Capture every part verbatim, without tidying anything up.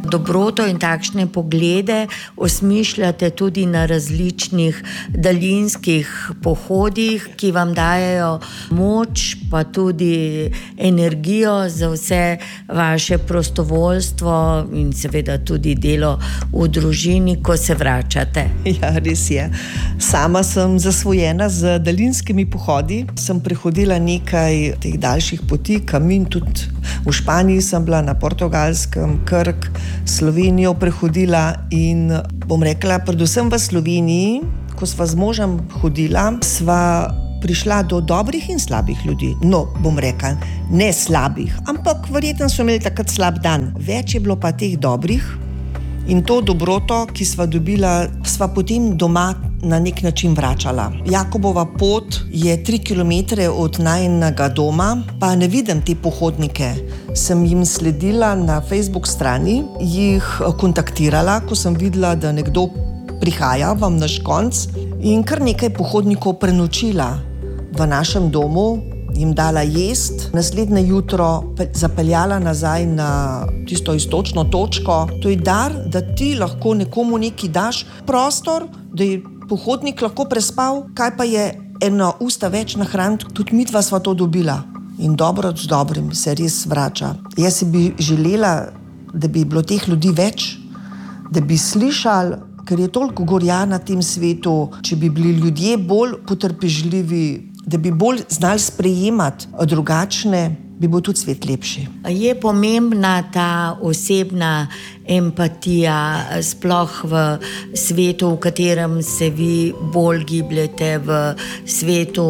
dobroto in takšne poglede osmišljate tudi na različnih daljinskih pohodih, ki vam dajejo moč, pa tudi energijo za vse vaše prostovoljstvo in seveda tudi delo v družini, ko se vračate. Ja, res je. Sama sem zasvojena z daljinskimi pohodi. Sem prehodila nekaj teh daljših poti, Kamin, tudi v Španiji sem bila, na Portugalskem, Krk, Slovenijo prehodila in bom rekla, predvsem v Sloveniji, ko sva z možem hodila, sva prišla do dobrih in slabih ljudi. No, bom rekla, ne slabih, ampak verjetno so imeli takrat slab dan. Več je bilo pa teh dobrih in to dobroto, ki sva dobila, sva potem doma na nek način vračala. Jakobova pot je tri kilometre od najinega doma, pa ne vidim te pohodnike. Sem jim sledila na Facebook strani, jih kontaktirala, ko sem videla, da nekdo prihaja vam naš konc in kar nekaj pohodnikov prenočila v našem domu, jim dala jest, naslednje jutro zapeljala nazaj na tisto istočno točko. To je dar, da ti lahko nekomu nekaj daš prostor, da je pohodnik lahko prespal, kaj pa je eno usta več nahraniti, tudi midva sva to dobila. In dobro z dobrim se res vrača. Jaz si bi želela, da bi bilo teh ljudi več, da bi slišali, ker je toliko gorja na tem svetu, če bi bili ljudje bolj potrpežljivi, da bi bolj znali sprejemati drugačne, bi bil tudi svet lepši. Je pomembna ta osebna empatija, sploh v svetu, v katerem se vi bolj gibljete, v svetu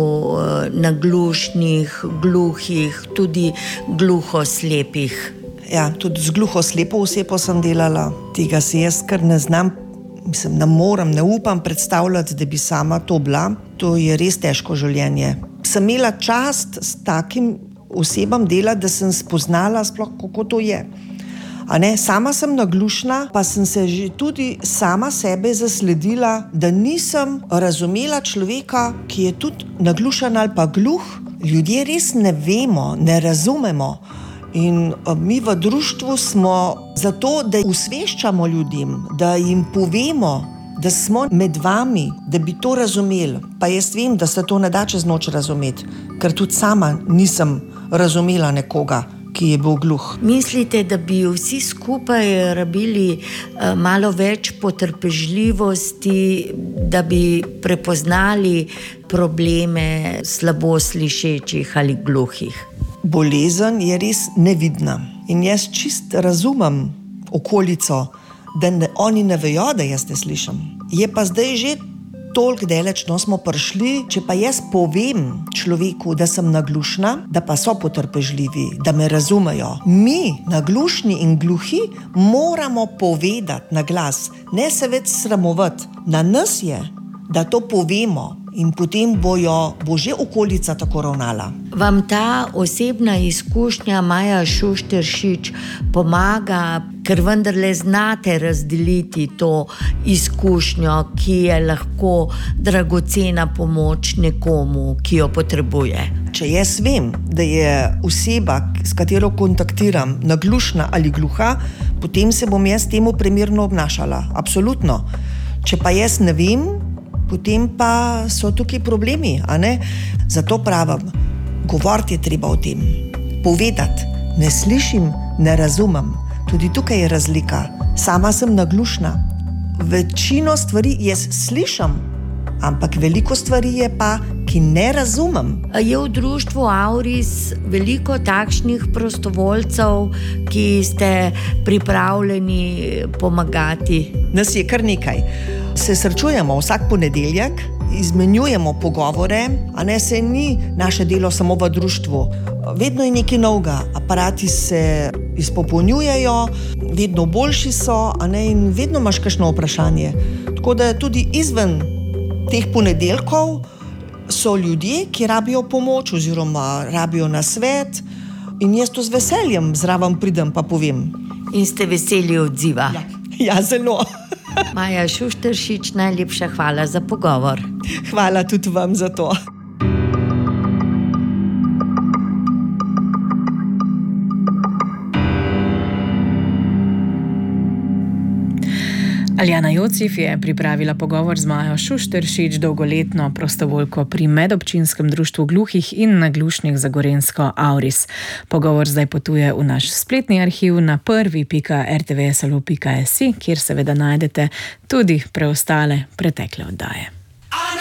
naglušnih, gluhih, tudi gluhoslepih. Ja, tudi z gluhoslepo osebo sem delala. Tega se jaz kar ne znam, mislim, ne moram, ne upam predstavljati, da bi sama to bila. To je res težko življenje. Sem imela čast s takim osebam delati, da sem spoznala sploh, kako to je. A ne, sama sem naglušna, pa sem se že tudi sama sebe zasledila, da nisem razumela človeka, ki je tudi naglušen ali pa gluh. Ljudje res ne vemo, ne razumemo. In mi v društvu smo zato, da usveščamo ljudem, da jim povemo, da smo med vami, da bi to razumeli. Pa jaz vem, da se to ne da čez noč razumeti, ker tudi sama nisem razumela nekoga, ki je bil gluh. Mislite, da bi vsi skupaj rabili uh, malo več potrpežljivosti, da bi prepoznali probleme slabo slišečih ali gluhih? Bolezen je res nevidna in jaz čist razumem okolico, da ne, oni ne vejo, da jaz ne slišim. Je pa zdaj že toliko daleč, no smo prišli, če pa jaz povem človeku, da sem naglušna, da pa so potrpežljivi, da me razumejo. Mi, naglušni in gluhi, moramo povedati na glas, ne se več sramovati. Na nas je, da to povemo. In potem bojo, bo že okolica tako ravnala. Vam ta osebna izkušnja, Maja Šušteršič, pomaga, ker vendarle znate razdeliti to izkušnjo, ki je lahko dragocena pomoč nekomu, ki jo potrebuje. Če jaz vem, da je oseba, s katero kontaktiram, naglušna ali gluha, potem se bom jaz temu primerno obnašala. Absolutno. Če pa jaz ne vem, potem pa so tukaj problemi, a ne? Zato pravim, govoriti je treba o tem, povedati, ne slišim, ne razumem. Tudi tukaj je razlika. Sama sem naglušna. Večino stvari jaz slišim, ampak veliko stvari je pa, ki ne razumem. Je v društvu Auris veliko takšnih prostovoljcev, ki ste pripravljeni pomagati? Nas je kar nekaj. Se srečujemo vsak ponedeljek, izmenjujemo pogovore, a ne, se ni naše delo samo v društvu. Vedno je nekaj novega, aparati se izpopolnjujejo, vedno boljši so, a ne, in vedno imaš kakšno vprašanje. Tako da tudi izven teh ponedeljkov so ljudje, ki rabijo pomoč oziroma rabijo nasvet, in jaz to z veseljem zraven pridem pa povem. In ste veseli odziva? Ja, ja, zelo. Maja Šušteršič, najlepša hvala za pogovor. Hvala tudi vam za to. Aljana Jocif je pripravila pogovor z Majo Šušteršič, dolgoletno prostovoljko pri Medobčinskem društvu gluhih in naglušnih za Gorenjsko Auris. Pogovor zdaj potuje v naš spletni arhiv na prvi pika r t v s l o pika s i, kjer seveda najdete tudi preostale pretekle oddaje.